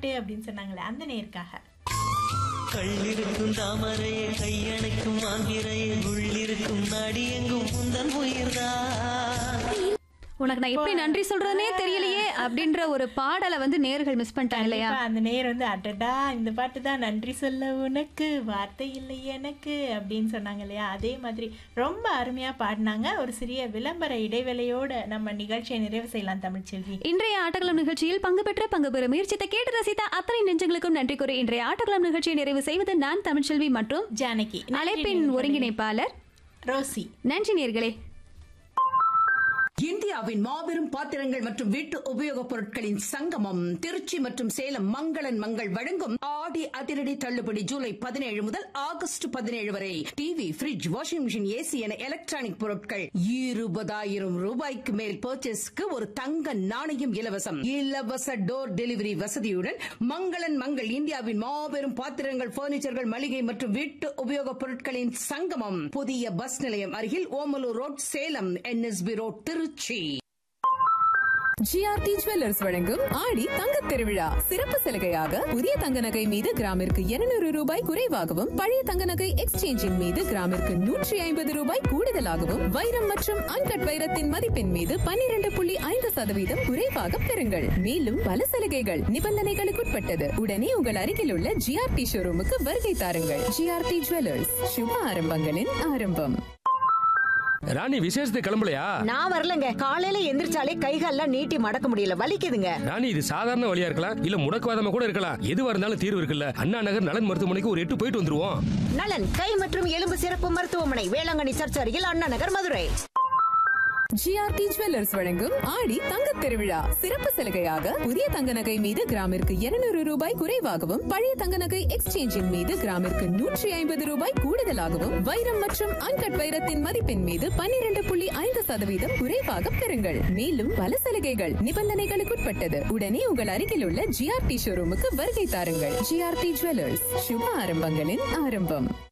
பாட்டு அப்படின்னு சொன்னாங்களே அந்த நேருக்காக. கள்ளிருக்கும் தாமரையே கையணைக்கும் மாந்திரையே உள்ளிருக்கும் நாடி எங்கும் முந்தன் உயிர்தான். உனக்கு நான் எப்படி நன்றி சொல்றதுனே தெரியலையே அப்படின்ற ஒரு பாடலை வந்து நேர்கள் மிஸ் பண்ணிட்டாங்க இல்லையா? அந்த நேர் வந்து அடடா இந்த பாட்டு தான் நன்றி சொல்ல உனக்கு வார்த்தை இல்லை எனக்கு அப்படின்னு சொன்னாங்க இல்லையா? அதே மாதிரி ரொம்ப அருமையா பாடினாங்க. ஒரு சிறிய விளம்பர இடைவேளையோட நம்ம நிகழ்ச்சியை நிறைவு செய்யலாம் தமிழ்ச்செல்வி. இன்றைய ஆட்டக்களம் நிகழ்ச்சியில் பங்கு பெற முயற்சித்த கேட்டு ரசித்த அத்தனை நெஞ்சங்களுக்கும் நன்றி கூறி இன்றைய ஆட்டக்களம் நிகழ்ச்சியை நிறைவு செய்வது நான் தமிழ்ச்செல்வி மற்றும் ஜானகி. அழைப்பின் ஒருங்கிணைப்பாளர் ரோசி. நன்றி நேர்களே. இந்தியாவின் மாபெரும் பாத்திரங்கள் மற்றும் வீட்டு உபயோகப் பொருட்களின் சங்கமம் திருச்சி மற்றும் சேலம் மங்களன் மங்கள் வழங்கும் ஆடி அதிரடி தள்ளுபடி ஜூலை 17 முதல் ஆகஸ்ட் 17 வரை TV, fridge, washing machine, AC என எலக்ட்ரானிக் பொருட்கள் 20,000 ரூபாய்க்கு மேல் பர்ச்சேஸ்க்கு ஒரு தங்க நாணயம் இலவசம். இலவச டோர் டெலிவரி வசதியுடன் மங்களன் மங்கள் இந்தியாவின் மாபெரும் பாத்திரங்கள், பர்னிச்சர்கள், மளிகை மற்றும் வீட்டு உபயோகப் பொருட்களின் சங்கமம் புதிய பஸ் நிலையம் அருகில் Omalur road Salem, NSB road Trichy. GRT jewellers வழங்கும் ஆடி தங்கத் திருவிழா சிறப்பு சலுகையாக புதிய தங்க நகை மீது கிராமிற்கு 200 ரூபாய் குறைவாகவும், பழைய தங்க நகை எக்ஸ்சேஞ்சின் மீது கிராமிற்கு 150 ரூபாய் கூடுதலாகவும், வைரம் மற்றும் அன்கட் வைரத்தின் மதிப்பின் மீது 12.5% குறைவாக பெறுங்கள். மேலும் பல சலுகைகள் நிபந்தனைகளுக்குட்பட்டது. உடனே உங்கள் அருகில் உள்ள ஜிஆர்டி ஷோரூமுக்கு வருகை தாருங்கள். ஜிஆர்டி ஜுவல்லர்ஸ், சுப ஆரம்பங்களின் ஆரம்பம். ராணி விசேஷத்துக்கு கிளம்பலையா? நான் வரலங்க. காலையில எந்திரிச்சாலே கைகால்லாம் நீட்டி மடக்க முடியல, வலிக்குதுங்க. ராணி இது சாதாரண வலியா இருக்கலாம், இல்ல முடக்குவாதமா கூட இருக்கலாம். எதுவா இருந்தாலும் தீர்வு இருக்குல்ல. அண்ணா நகர் நலன் மருத்துவமனைக்கு ஒரு 8 போயிட்டு வந்துருவோம். நலன் கை மற்றும் எலும்பு சிறப்பு மருத்துவமனை, வேளாங்கண்ணி சர்ச் அருகில் அண்ணா நகர், மதுரை. ஜிஆர்டி ஜுவல்லர்ஸ் வழங்கும் ஆடி தங்கத் திருவிழா சிறப்பு சலுகையாக புதிய தங்க நகை மீது கிராமிற்கு 200 ரூபாய் குறைவாகவும், பழைய தங்க நகை எக்ஸ்சேஞ்சின் மீது கிராமிற்கு 150 ரூபாய் கூடுதலாகவும், வைரம் மற்றும் அன்கட் வைரத்தின் மதிப்பின் மீது 12.5% குறைவாக பெறுங்கள். மேலும் பல சலுகைகள் நிபந்தனைகளுக்குட்பட்டது. உடனே உங்கள் அருகில் உள்ள ஜிஆர்டி ஷோரூமுக்கு வருகை தாருங்கள். ஜிஆர்டி ஜுவல்லர்ஸ், சுப ஆரம்பங்களின் ஆரம்பம்.